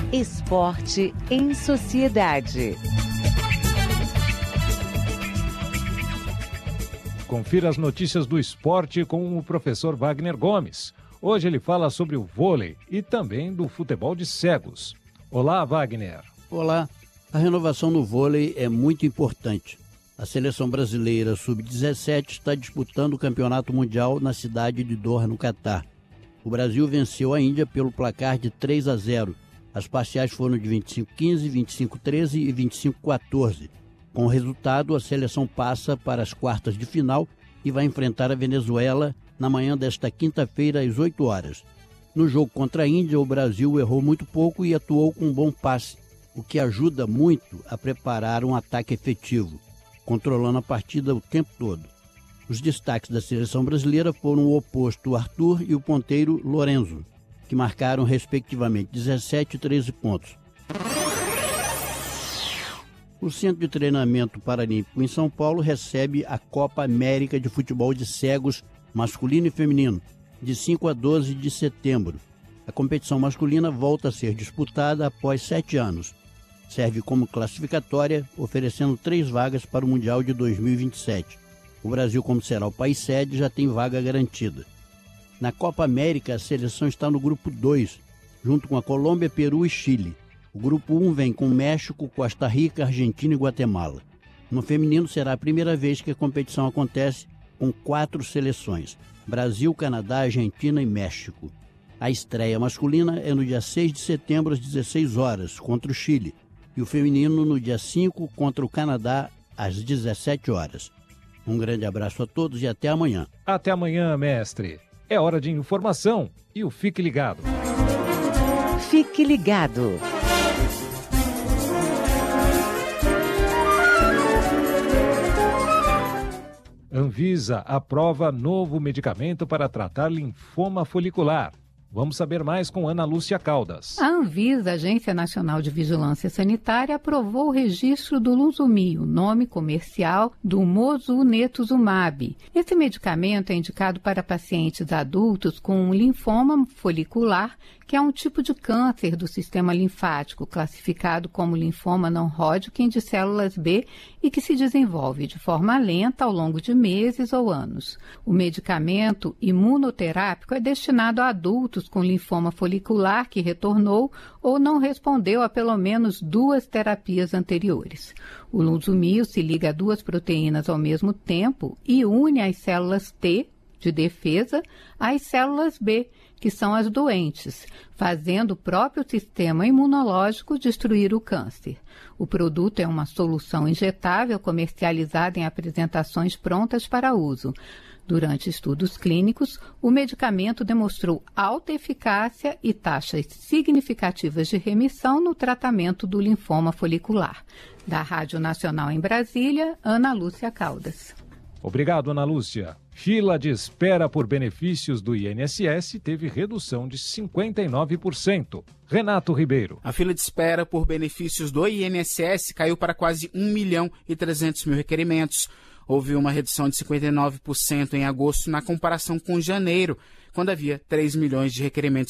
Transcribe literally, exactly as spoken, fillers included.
Esporte em Sociedade. Confira as notícias do esporte com o professor Wagner Gomes. Hoje ele fala sobre o vôlei e também do futebol de cegos. Olá, Wagner. Olá. A renovação no vôlei é muito importante. A seleção brasileira sub dezessete está disputando o campeonato mundial na cidade de Doha, no Catar. O Brasil venceu a Índia pelo placar de três a zero. As parciais foram de vinte e cinco a quinze, vinte e cinco a treze e vinte e cinco a quatorze. Com o resultado, a seleção passa para as quartas de final e vai enfrentar a Venezuela na manhã desta quinta-feira às oito horas. No jogo contra a Índia, o Brasil errou muito pouco e atuou com um bom passe, o que ajuda muito a preparar um ataque efetivo, controlando a partida o tempo todo. Os destaques da seleção brasileira foram o oposto Arthur e o ponteiro Lorenzo, que marcaram respectivamente dezessete e treze pontos. O Centro de Treinamento Paralímpico em São Paulo recebe a Copa América de Futebol de Cegos masculino e feminino, de cinco a doze de setembro. A competição masculina volta a ser disputada após sete anos. Serve como classificatória, oferecendo três vagas para o Mundial de dois mil e vinte e sete. O Brasil, como será o país sede, já tem vaga garantida. Na Copa América, a seleção está no grupo dois, junto com a Colômbia, Peru e Chile. O grupo um vem com México, Costa Rica, Argentina e Guatemala. No feminino será a primeira vez que a competição acontece com quatro seleções: Brasil, Canadá, Argentina e México. A estreia masculina é no dia seis de setembro às dezesseis horas, contra o Chile, e o feminino no dia cinco contra o Canadá às dezessete horas. Um grande abraço a todos e até amanhã. Até amanhã, mestre. É hora de informação e o Fique Ligado. Fique Ligado. Anvisa aprova novo medicamento para tratar linfoma folicular. Vamos saber mais com Ana Lúcia Caldas. A Anvisa, Agência Nacional de Vigilância Sanitária, aprovou o registro do Lunsumio, nome comercial do mosunetuzumab. Esse medicamento é indicado para pacientes adultos com linfoma folicular, que é um tipo de câncer do sistema linfático, classificado como linfoma não Hodgkin de células B e que se desenvolve de forma lenta ao longo de meses ou anos. O medicamento imunoterápico é destinado a adultos com linfoma folicular que retornou ou não respondeu a pelo menos duas terapias anteriores. O Lunsumio se liga a duas proteínas ao mesmo tempo e une as células T, de defesa, às células B, que são as doentes, fazendo o próprio sistema imunológico destruir o câncer. O produto é uma solução injetável comercializada em apresentações prontas para uso. Durante estudos clínicos, o medicamento demonstrou alta eficácia e taxas significativas de remissão no tratamento do linfoma folicular. Da Rádio Nacional em Brasília, Ana Lúcia Caldas. Obrigado, Ana Lúcia. Fila de espera por benefícios do I N S S teve redução de cinquenta e nove por cento. Renato Ribeiro. A fila de espera por benefícios do I N S S caiu para quase um milhão e trezentos mil requerimentos. Houve uma redução de cinquenta e nove por cento em agosto na comparação com janeiro, quando havia três milhões de requerimentos